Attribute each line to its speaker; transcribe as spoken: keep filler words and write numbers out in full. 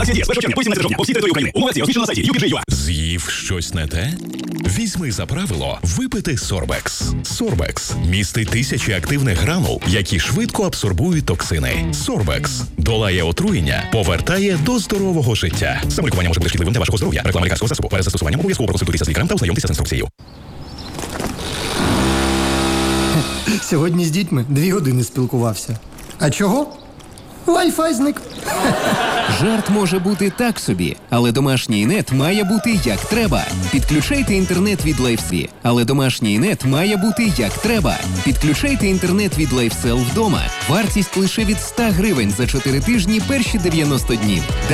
Speaker 1: Акція діє з першого червня по сімнадцяте жовтня по всій території України. Умови акції розміщено на сайті ю пі джей точка ю а.
Speaker 2: З'їв щось не те? Візьми за правило випити Сорбекс. Сорбекс містить тисячі активних гранул, які швидко абсорбують токсини. Сорбекс долає отруєння, повертає до здорового життя. Саме лікування може бути шкідливим для вашого здоров'я. Реклама лікарського засобу. Перед застосуванням обов'язково проконсультуйтеся з лікарем та ознайомтеся з інструкцією.
Speaker 3: Сьогодні з дітьми дві години спілкувався. А чого? Wi-Fi зник.
Speaker 4: Жарт може бути так собі, але домашній інет має бути як треба. Підключайте інтернет від LifeSee. Але домашній інет має бути як треба. Підключайте інтернет від LifeSell вдома. Вартість лише від ста гривень за чотири тижні перші дев'яносто днів.